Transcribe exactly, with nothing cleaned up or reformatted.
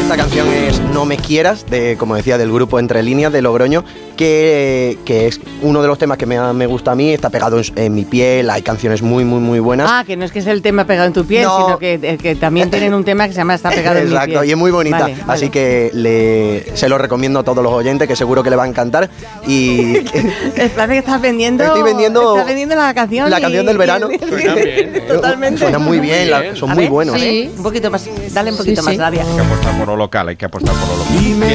esta canción es No me quieras, de, como decía, del grupo Entre Líneas de Logroño, que, que es uno de los temas que me, me gusta a mí, está pegado en, en mi piel, hay canciones muy, muy, muy buenas. Ah, que no es que es el tema pegado en tu piel, no. sino que, que también tienen un tema que se llama Está pegado en mi piel. Exacto, y es muy bonita, vale, vale. así que le, se lo recomiendo a todos los oyentes, que seguro que le va a encantar. Y parece que estás vendiendo, estoy vendiendo, estás vendiendo la canción. La y, canción del verano. Y, Suena bien, ¿eh? Totalmente. Suena muy bien, la, son A muy ver, buenos. a ver, Sí. un poquito más, dale un poquito Sí, más, sí. Rabia. Hay que apostar por lo local, hay que apostar por lo local. Dime